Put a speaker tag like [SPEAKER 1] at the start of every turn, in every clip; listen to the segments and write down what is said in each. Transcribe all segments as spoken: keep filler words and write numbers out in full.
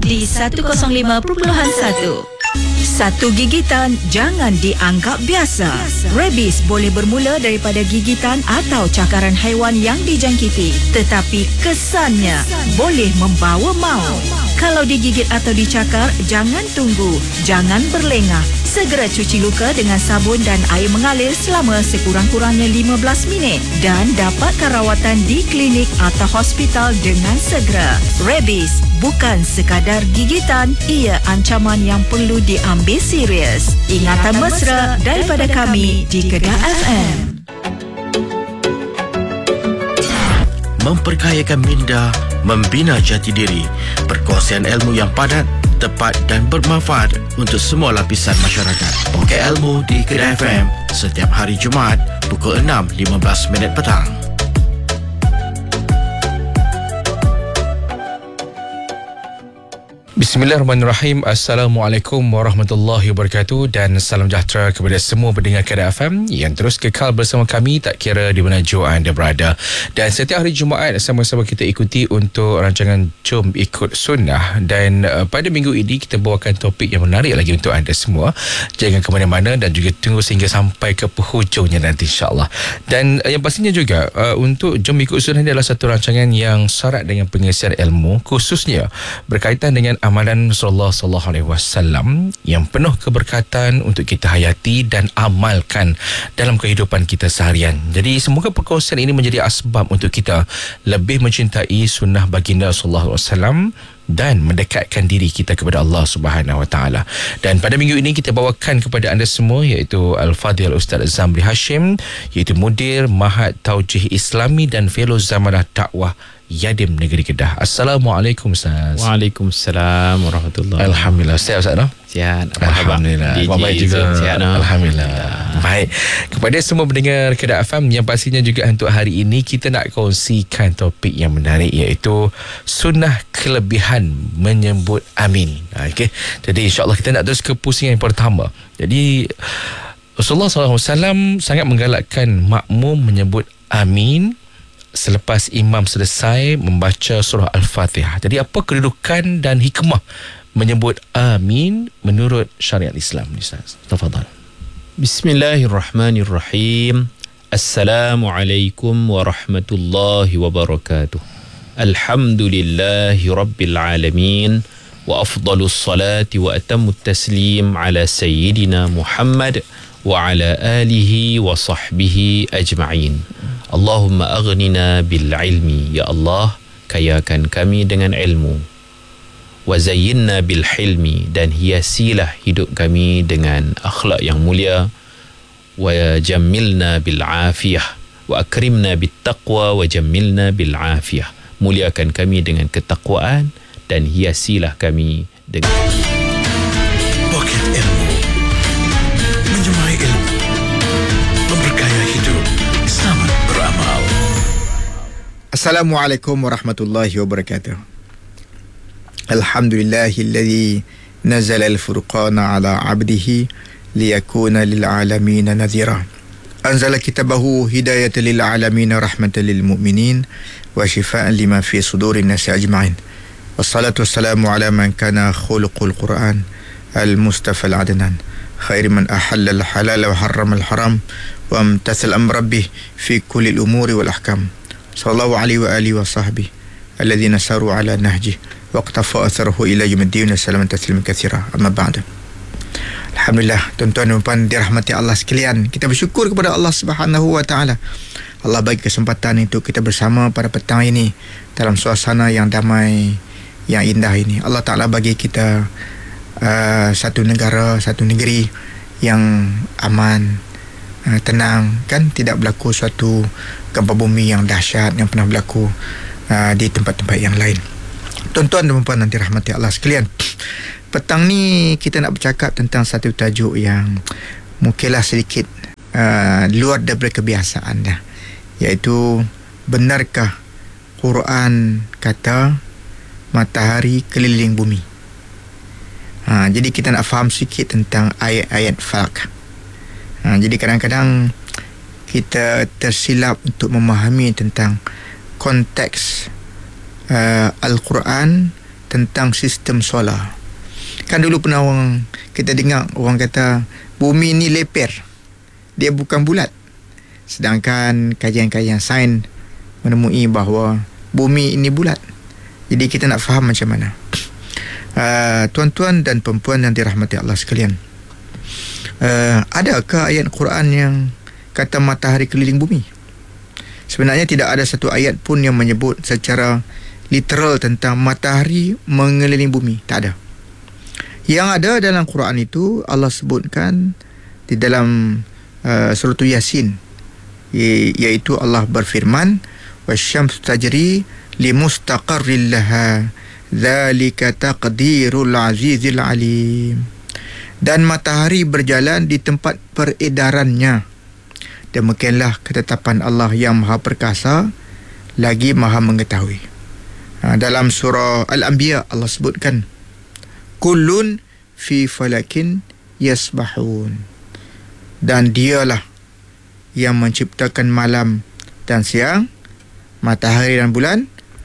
[SPEAKER 1] di seratus lima perpuluhan satu. Satu gigitan jangan dianggap biasa. Rabies boleh bermula daripada gigitan atau cakaran haiwan yang dijangkiti, tetapi kesannya boleh membawa maut. Kalau digigit atau dicakar, jangan tunggu, jangan berlengah. Segera cuci luka dengan sabun dan air mengalir selama sekurang-kurangnya lima belas minit dan dapatkan rawatan di klinik atau hospital dengan segera. Rabies bukan sekadar gigitan, ia ancaman yang perlu diambil serius. Ingatan mesra daripada kami di Kedah F M.
[SPEAKER 2] Memperkayakan minda, membina jati diri, perkongsian ilmu yang padat, tepat dan bermanfaat untuk semua lapisan masyarakat. Pokok Ilmu di Kedah F M setiap hari Jumaat pukul enam lima belas minit petang.
[SPEAKER 3] Bismillahirrahmanirrahim. Assalamualaikum warahmatullahi wabarakatuh dan salam sejahtera kepada semua pendengar Kedah F M yang terus kekal bersama kami tak kira di mana jua anda berada. Dan setiap hari Jumaat sama-sama kita ikuti untuk rancangan Jom Ikut Sunnah, dan uh, pada minggu ini kita bawakan topik yang menarik lagi untuk anda semua. Jangan ke mana-mana dan juga tunggu sehingga sampai ke penghujungnya nanti, insya-Allah. Dan uh, yang pastinya juga uh, untuk Jom Ikut Sunnah ini adalah satu rancangan yang syarat dengan pengisian ilmu, khususnya berkaitan dengan amalan Rasulullah sallallahu alaihi wasallam yang penuh keberkatan untuk kita hayati dan amalkan dalam kehidupan kita seharian. Jadi semoga perkongsian ini menjadi asbab untuk kita lebih mencintai sunnah baginda sallallahu alaihi wasallam dan mendekatkan diri kita kepada Allah Subhanahu Wa Taala. Dan pada minggu ini kita bawakan kepada anda semua iaitu Al-Fadhil Ustaz Zamri Hashim, iaitu Mudir Mahad Taujih Islami dan Fellow Zamalah Dakwah Yadim Negeri Kedah. Assalamualaikum Ustaz.
[SPEAKER 4] Waalaikumsalam warahmatullahi.
[SPEAKER 3] Alhamdulillah. Sihat Ustaz, no?
[SPEAKER 4] Sihat.
[SPEAKER 3] Alhamdulillah. Baik juga.
[SPEAKER 4] Sihat, no?
[SPEAKER 3] Alhamdulillah. Baik. Kepada semua pendengar Kedah F M yang pastinya juga untuk hari ini kita nak kongsikan topik yang menarik iaitu sunnah kelebihan menyebut amin. Okey. Jadi insya-Allah kita nak terus ke pusingan yang pertama. Jadi Rasulullah sallallahu alaihi wasallam sangat menggalakkan makmum menyebut amin selepas imam selesai membaca surah Al-Fatihah. Jadi apa kedudukan dan hikmah menyebut amin menurut syariat Islam, Ustaz? Tafadhal.
[SPEAKER 4] Bismillahirrahmanirrahim. Assalamualaikum warahmatullahi wabarakatuh. Alhamdulillahi rabbil alamin wa afdalus salati wa atammut taslim ala sayyidina Muhammad wa ala alihi wa sahbihi ajma'in. Allahumma aghnina bil ilmi, ya Allah kayakan kami dengan ilmu, wa zayyinna bil hilmi, dan hiasilah hidup kami dengan akhlak yang mulia, wa jammilna bil afiyah, wa akrimna bit taqwa wa jammilna bil afiyah, muliakan kami dengan ketakwaan dan hiasilah kami dengan
[SPEAKER 2] Pocket Ilmu, menjemai ilmu, memberkaya hidup. Selamat beramal.
[SPEAKER 5] Assalamualaikum warahmatullahi wabarakatuh. Alhamdulillahilladzi nazala al-furqana ala 'abdihi liyakuna lil 'alamin nadhira. Anzala kitabahu hidayatan lil 'alamin rahmatan lil mu'minin wa shifaa'an lima fi sudurin nasi ajma'in. Wassalatu wassalamu ala man kana khuluqul Qur'an al-Mustafa al-Adnan, khair man ahalla al-halal wa harrama al-haram wa amtathal amr rabbih fi kulli al-umuri wal ahkam. Sallallahu alaihi wa alihi wa sahbihi alladhina saru ala nahjih wa qtafa atharuhu ila yawmiddin. Assalamu tasliman katsira. Amma ba'du. Alhamdulillah, tuan-tuan dan puan dirahmati Allah sekalian, kita bersyukur kepada Allah Subhanahu wa taala. Allah bagi kesempatan untuk kita bersama pada petang ini dalam suasana yang damai, yang indah ini. Allah Taala bagi kita uh, satu negara, satu negeri yang aman, Uh, tenang, kan, tidak berlaku suatu gempa bumi yang dahsyat yang pernah berlaku uh, di tempat-tempat yang lain. Tuan-tuan dan puan nanti rahmati Allah sekalian, petang ni kita nak bercakap tentang satu tajuk yang mungkinlah sedikit uh, luar daripada kebiasaan dah, iaitu benarkah Quran kata matahari keliling bumi? Ha, jadi kita nak faham sikit tentang ayat-ayat falak. Ha, jadi kadang-kadang kita tersilap untuk memahami tentang konteks uh, Al-Quran tentang sistem solar. Kan dulu pernah orang kita dengar orang kata bumi ni leper, dia bukan bulat. Sedangkan kajian-kajian sains menemui bahawa bumi ini bulat. Jadi kita nak faham macam mana. Uh, tuan-tuan dan perempuan yang dirahmati Allah sekalian, uh, adakah ayat Quran yang kata matahari keliling bumi? Sebenarnya tidak ada satu ayat pun yang menyebut secara literal tentang matahari mengelilingi bumi. Tak ada. Yang ada dalam Quran itu Allah sebutkan di dalam uh, surah Yasin, iaitu Allah berfirman, wasyamsu tajri limustaqarril laha dzalika taqdirul azizil alim. Dan matahari berjalan di tempat peredarannya. Demikianlah ketetapan Allah yang Maha Perkasa lagi Maha Mengetahui. Ha, dalam surah Al-Anbiya Allah sebutkan, kullun fi falakin yasbahun. Dan dialah yang menciptakan malam dan siang, matahari dan bulan,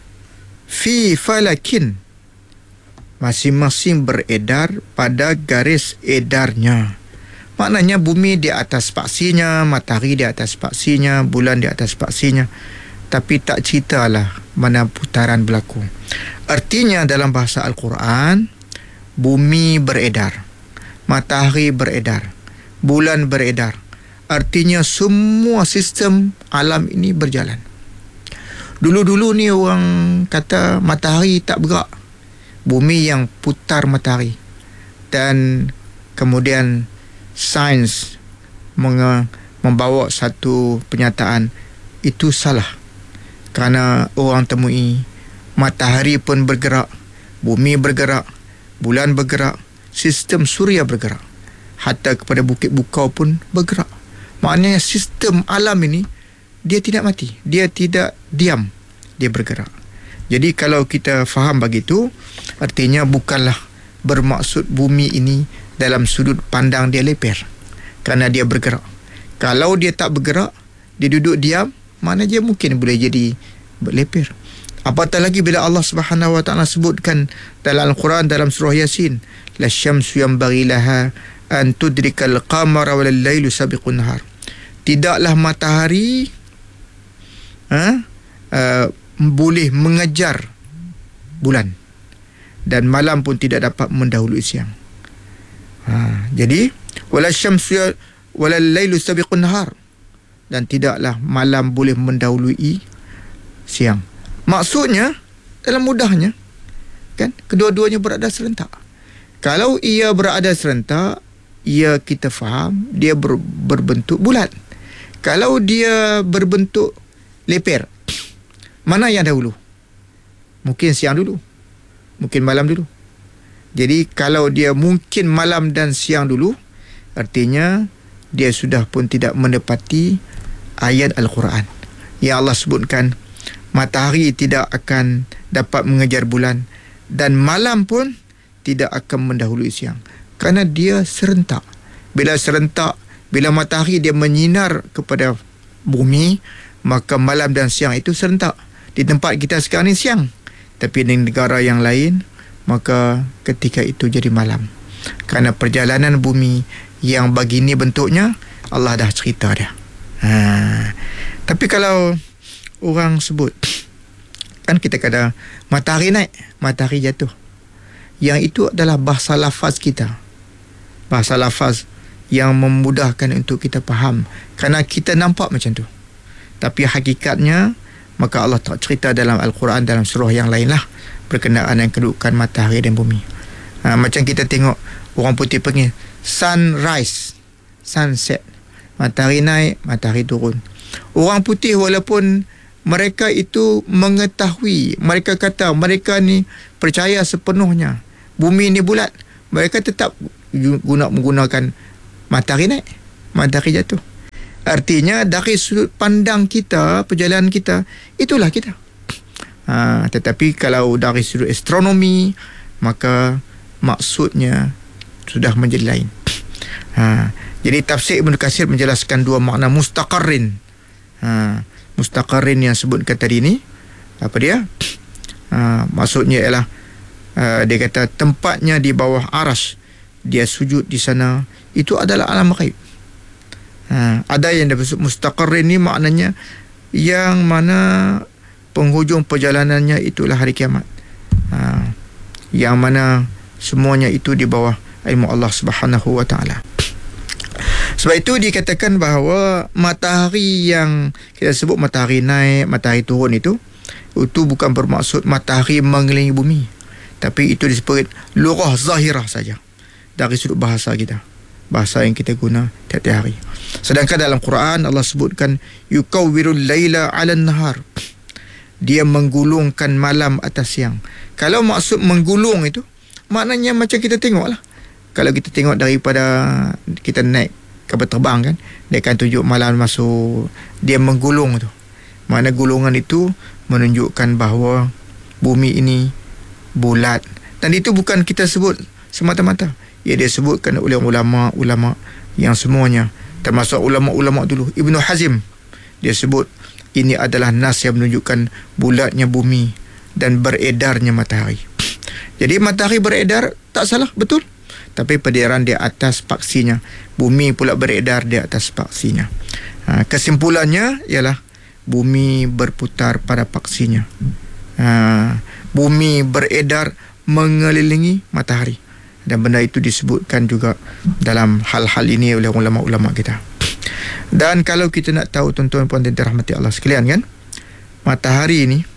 [SPEAKER 5] fi falakin, masing-masing beredar pada garis edarnya. Maknanya bumi di atas paksinya, matahari di atas paksinya, bulan di atas paksinya. Tapi tak ceritalah mana putaran berlaku. Artinya dalam bahasa Al-Quran, bumi beredar, matahari beredar, bulan beredar. Artinya semua sistem alam ini berjalan. Dulu-dulu ni orang kata matahari tak bergerak, bumi yang putar matahari. Dan kemudian sains menge- membawa satu penyataan itu salah. Kerana orang temui matahari pun bergerak, bumi bergerak, bulan bergerak, sistem suria bergerak, hatta kepada bukit bukau pun bergerak. Maknanya sistem alam ini dia tidak mati, dia tidak diam, dia bergerak. Jadi kalau kita faham begitu, artinya bukanlah bermaksud bumi ini dalam sudut pandang dia leper, kerana dia bergerak. Kalau dia tak bergerak, dia duduk diam, mana dia mungkin boleh jadi leper. Apatah lagi bila Allah Subhanahu Wa Taala sebutkan dalam Al-Quran dalam surah Yasin, la syamsu yanbaghi laha an tudrikal qamara wal lailu sabiqun nahar. Tidaklah matahari ha, uh, boleh mengejar bulan, dan malam pun tidak dapat mendahului siang. Ha, jadi wala syamsu wala lailu sabiqun nahar, dan tidaklah malam boleh mendahului siang. Maksudnya dalam mudahnya kan kedua-duanya berada serentak. Kalau ia berada serentak, ia kita faham dia ber, berbentuk bulat. Kalau dia berbentuk leper, mana yang dahulu? Mungkin siang dulu, mungkin malam dulu. Jadi kalau dia mungkin malam dan siang dulu, artinya dia sudah pun tidak menepati ayat Al-Quran yang Allah sebutkan matahari tidak akan dapat mengejar bulan dan malam pun tidak akan mendahului siang, kerana dia serentak. Bila serentak, bila matahari dia menyinar kepada bumi, maka malam dan siang itu serentak. Di tempat kita sekarang ni siang, tapi di negara yang lain maka ketika itu jadi malam, kerana perjalanan bumi yang begini bentuknya Allah dah cerita dah. Ha. Tapi kalau orang sebut, kan kita kata matahari naik, matahari jatuh, yang itu adalah bahasa lafaz kita, bahasa lafaz yang memudahkan untuk kita faham, kerana kita nampak macam tu. Tapi hakikatnya maka Allah tak cerita dalam Al-Quran dalam surah yang lain lah berkenaan dengan kedudukan matahari dan bumi. Ha, macam kita tengok orang putih panggil sunrise, sunset, matahari naik, matahari turun. Orang putih walaupun mereka itu mengetahui, mereka kata mereka ni percaya sepenuhnya bumi ni bulat, mereka tetap guna menggunakan matahari naik, matahari jatuh. Artinya dari sudut pandang kita, perjalanan kita, itulah kita. Ha, tetapi kalau dari sudut astronomi, maka maksudnya sudah menjadi lain. Ha, jadi tafsir Ibn Katsir menjelaskan dua makna mustaqarrin. Ha, mustaqarrin yang sebutkan tadi ni, apa dia? Ha, maksudnya ialah uh, dia kata tempatnya di bawah aras, dia sujud di sana, itu adalah alam ghaib. Ha, ada yang disebut mustaqar ini maknanya yang mana penghujung perjalanannya itulah hari kiamat. Ha, yang mana semuanya itu di bawah ilmu Allah Subhanahu wa taala. Sebab itu dikatakan bahawa matahari yang kita sebut matahari naik, matahari turun itu itu bukan bermaksud matahari mengelilingi bumi, tapi itu disebut lurah zahirah saja dari sudut bahasa kita, bahasa yang kita guna tiap-tiap hari. Sedangkan dalam Quran Allah sebutkan yukawwirul laila 'alan nahar, dia menggulungkan malam atas siang. Kalau maksud menggulung itu maknanya macam kita tengoklah, kalau kita tengok daripada kita naik kapal terbang kan, dia akan tunjuk malam masuk, dia menggulung tu. Mana gulungan itu menunjukkan bahawa bumi ini bulat, dan itu bukan kita sebut semata-mata, ia disebutkan oleh ulama-ulama yang semuanya, termasuk ulama-ulama dulu. Ibnu Hazim dia sebut ini adalah nas yang menunjukkan bulatnya bumi dan beredarnya matahari. Jadi matahari beredar tak salah, betul, tapi peredaran di atas paksinya, bumi pula beredar di atas paksinya. Ha, kesimpulannya ialah bumi berputar pada paksinya. Ha, bumi beredar mengelilingi matahari, dan benda itu disebutkan juga dalam hal-hal ini oleh ulama-ulama kita. Dan kalau kita nak tahu tuan-tuan puan dan dirahmati Allah sekalian kan, matahari ini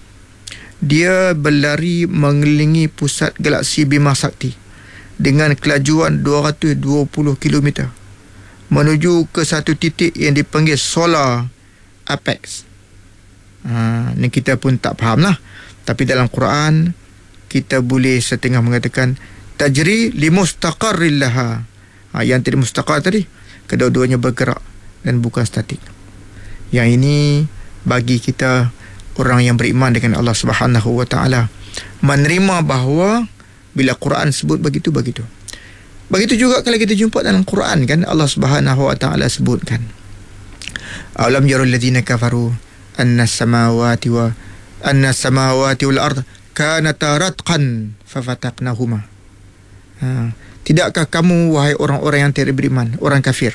[SPEAKER 5] dia berlari mengelilingi pusat galaksi Bima Sakti dengan kelajuan dua ratus dua puluh kilometer menuju ke satu titik yang dipanggil solar apex. Ha, ni kita pun tak faham lah, tapi dalam Quran kita boleh setengah mengatakan tajri limustaqarril laha. Ha, yang tadi mustaqar tadi, kedua-duanya bergerak dan bukan statik. Yang ini bagi kita orang yang beriman dengan Allah Subhanahu wa taala menerima bahawa bila Quran sebut begitu, begitu. Begitu juga kalau kita jumpa dalam Quran kan, Allah Subhanahu wa taala sebutkan alam yarul ladzina kafaru anna samawati wa anna samawati wal ard kanata ratqan fafataqnahuma. Ha, tidakkah kamu wahai orang-orang yang tidak beriman, orang kafir,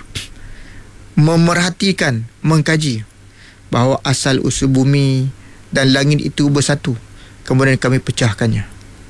[SPEAKER 5] memerhatikan, mengkaji bahawa asal usul bumi dan langit itu bersatu, kemudian kami pecahkannya.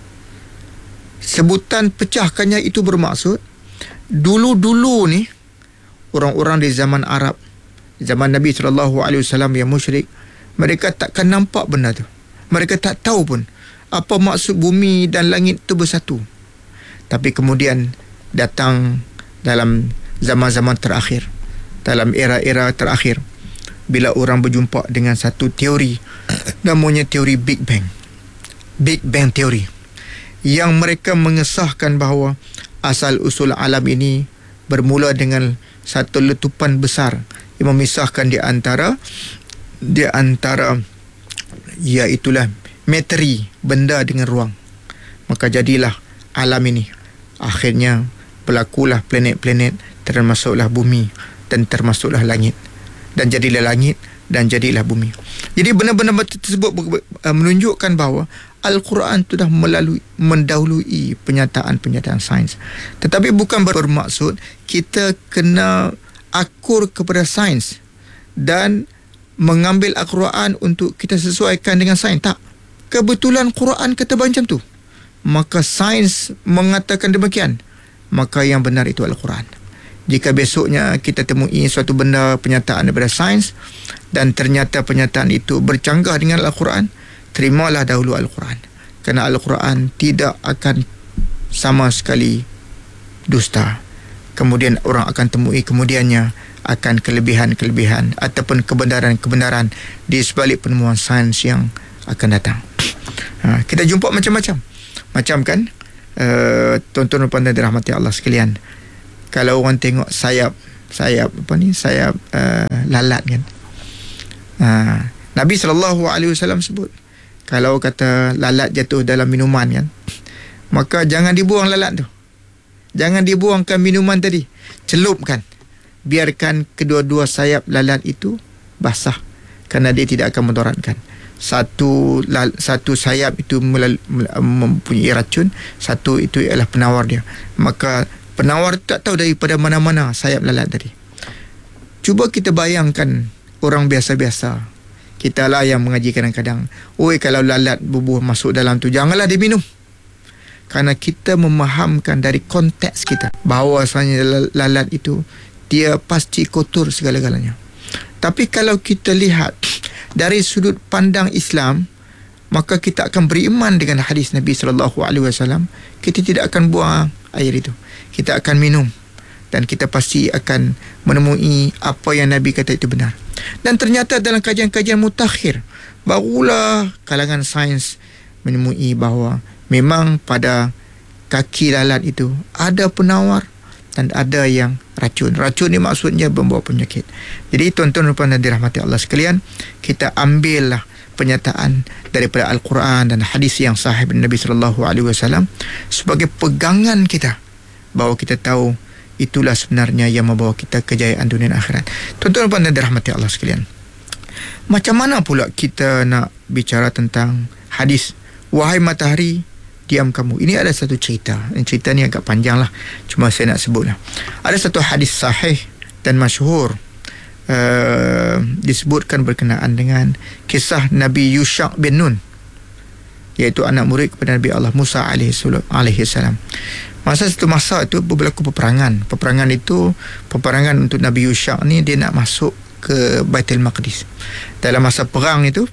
[SPEAKER 5] Sebutan pecahkannya itu bermaksud dulu-dulu ni orang-orang di zaman Arab, zaman Nabi sallallahu alaihi wasallam yang musyrik, mereka takkan nampak benda tu. Mereka tak tahu pun apa maksud bumi dan langit itu bersatu. Tapi kemudian datang dalam zaman-zaman terakhir, dalam era-era terakhir, bila orang berjumpa dengan satu teori namanya teori Big Bang. Big Bang Theory, yang mereka mengesahkan bahawa asal usul alam ini bermula dengan satu letupan besar yang memisahkan di antara di antara iaitulah materi, benda dengan ruang. Maka jadilah alam ini. Akhirnya berlakulah planet-planet, termasuklah bumi dan termasuklah langit, dan jadilah langit dan jadilah bumi. Jadi benar-benar tersebut menunjukkan bahawa Al-Quran sudah melalui mendahului penyataan-penyataan sains. Tetapi bukan bermaksud kita kena akur kepada sains dan mengambil Al-Quran untuk kita sesuaikan dengan sains. Tak. Kebetulan Quran kata macam tu, maka sains mengatakan demikian, maka yang benar itu Al-Quran. Jika besoknya kita temui suatu benda penyataan daripada sains dan ternyata penyataan itu bercanggah dengan Al-Quran, terimalah dahulu Al-Quran, kerana Al-Quran tidak akan sama sekali dusta. Kemudian orang akan temui kemudiannya akan kelebihan-kelebihan ataupun kebenaran-kebenaran di sebalik penemuan sains yang akan datang. Ha, kita jumpa macam-macam. Macam kan uh, tuan-tuan dan puan dirahmati Allah sekalian, kalau orang tengok sayap sayap apa ni sayap uh, lalat kan, uh, Nabi sallallahu alaihi wasallam sebut kalau kata lalat jatuh dalam minuman kan, maka jangan dibuang lalat tu, jangan dibuangkan minuman tadi, celupkan, biarkan kedua-dua sayap lalat itu basah, kerana dia tidak akan mudaratkan. satu satu sayap itu melal, mempunyai racun, satu itu ialah penawar dia. Maka penawar tak tahu daripada mana-mana sayap lalat tadi. Cuba kita bayangkan orang biasa-biasa. Kita lah yang mengaji kadang-kadang, oi kalau lalat bubuh masuk dalam tu, janganlah diminum. Kerana kita memahamkan dari konteks kita bahawasanya lalat itu dia pasti kotor segala-galanya. Tapi kalau kita lihat dari sudut pandang Islam, maka kita akan beriman dengan hadis Nabi sallallahu alaihi wasallam. Kita tidak akan buang air itu. Kita akan minum dan kita pasti akan menemui apa yang Nabi kata itu benar. Dan ternyata dalam kajian-kajian mutakhir, barulah kalangan sains menemui bahawa memang pada kaki lalat itu ada penawar dan ada yang racun. Racun ni maksudnya membawa penyakit. Jadi tuan-tuan dan puan-puan dirahmati Allah sekalian, kita ambillah penyataan daripada Al-Quran dan hadis yang sahih Nabi sallallahu alaihi wasallam sebagai pegangan kita, bahawa kita tahu itulah sebenarnya yang membawa kita kejayaan dunia dan akhirat. Tuan-tuan dan puan-puan dirahmati Allah sekalian, macam mana pula kita nak bicara tentang hadis wahai matahari diam kamu? Ini ada satu cerita. Cerita ni agak panjang lah, cuma saya nak sebut lah. Ada satu hadis sahih dan masyhur, uh, disebutkan berkenaan dengan kisah Nabi Yusha' bin Nun, iaitu anak murid kepada Nabi Allah Musa alaihi salam. Masa satu masa itu berlaku peperangan. Peperangan itu peperangan untuk Nabi Yusha' ni, dia nak masuk ke Baitul Maqdis. Dalam masa perang itu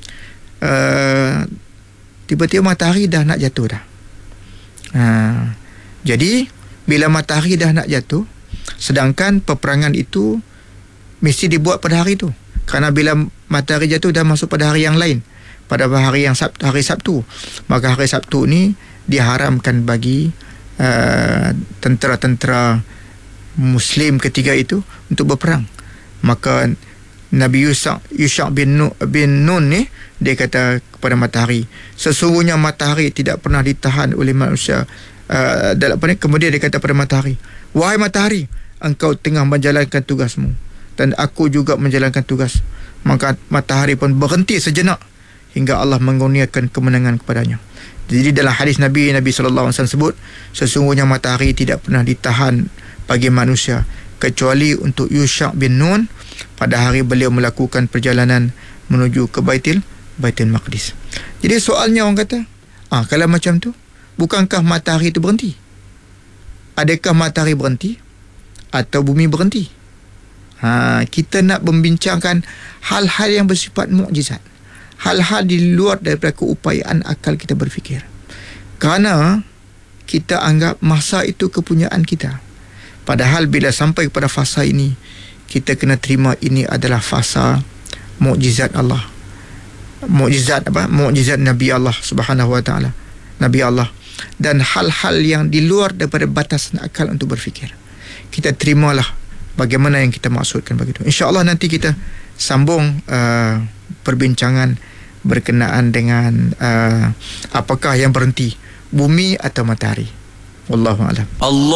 [SPEAKER 5] uh, tiba-tiba matahari dah nak jatuh dah. Ha, jadi bila matahari dah nak jatuh, sedangkan peperangan itu mesti dibuat pada hari itu. Kerana bila matahari jatuh dah masuk pada hari yang lain, pada hari yang Sabtu, hari Sabtu. Maka hari Sabtu ni diharamkan bagi uh, tentera-tentera Muslim ketiga itu untuk berperang. Maka Nabi Yusha' Yusha' bin Nun, bin Nun ni, dia kata kepada matahari, sesungguhnya matahari tidak pernah ditahan oleh manusia. Uh, dalam apa ni? Kemudian dia kata pada matahari, wahai matahari, engkau tengah menjalankan tugasmu dan aku juga menjalankan tugas. Maka matahari pun berhenti sejenak hingga Allah mengurniakan kemenangan kepadanya. Jadi dalam hadis Nabi, Nabi sallallahu alaihi wasallam sebut, sesungguhnya matahari tidak pernah ditahan bagi manusia kecuali untuk Yusha' bin Nun pada hari beliau melakukan perjalanan menuju ke Baitul Baitul Maqdis. Jadi soalnya orang kata, ah kalau macam tu, bukankah matahari itu berhenti? Adakah matahari berhenti atau bumi berhenti? Ha, kita nak membincangkan hal-hal yang bersifat mukjizat, hal-hal di luar daripada keupayaan akal kita berfikir. Kerana kita anggap masa itu kepunyaan kita. Padahal bila sampai kepada fasa ini, kita kena terima ini adalah fasa mukjizat Allah. Mukjizat apa? Mukjizat Nabi Allah Subhanahu wa taala. Nabi Allah, dan hal-hal yang di luar daripada batasan akal untuk berfikir. Kita terimalah bagaimana yang kita maksudkan begitu. Insya-Allah nanti kita sambung uh, perbincangan berkenaan dengan uh, apakah yang berhenti, bumi atau matahari. Wallahu a'lam. Allah